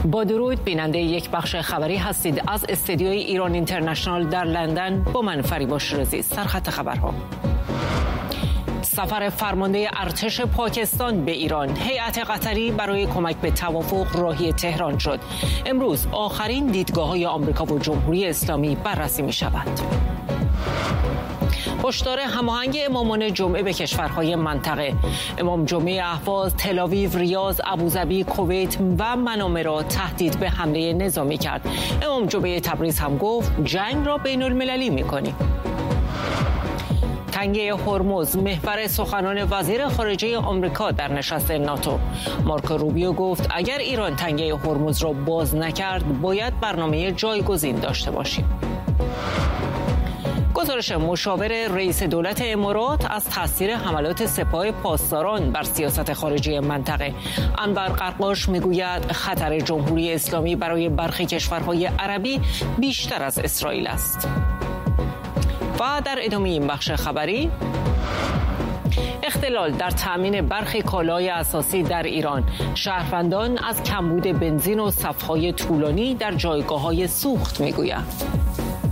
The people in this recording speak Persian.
با درود، بیننده یک بخش خبری هستید از استودیوی ایران اینترنشنال در لندن. با من فریبا شیرازی. سرخط خبرها: سفر فرمانده ارتش پاکستان به ایران. هیئت قطری برای کمک به توافق راهی تهران شد. امروز آخرین دیدگاه‌های آمریکا و جمهوری اسلامی بررسی می‌شود. هشدار هماهنگ امامان جمعه به کشورهای منطقه. امام جمعه اهواز تل‌آویو، ریاض، ابوظبی، کویت و منامه را تهدید به حمله نظامی کرد. امام جمعه تبریز هم گفت جنگ را بین المللی می‌کنیم. تنگه هرمز محور سخنان وزیر خارجه آمریکا در نشست ناتو. مارکو روبیو گفت اگر ایران تنگه هرمز را باز نکرد باید برنامه جایگزین داشته باشیم. گزارش مشاور رئیس دولت امارات از تاثیر حملات سپاه پاسداران بر سیاست خارجی منطقه. انور قرقاش میگوید خطر جمهوری اسلامی برای برخی کشورهای عربی بیشتر از اسرائیل است. و در ادامه این بخش خبری، اختلال در تأمین برخی کالای اساسی در ایران. شهروندان از کمبود بنزین و صف‌های طولانی در جایگاه‌های سوخت میگویند.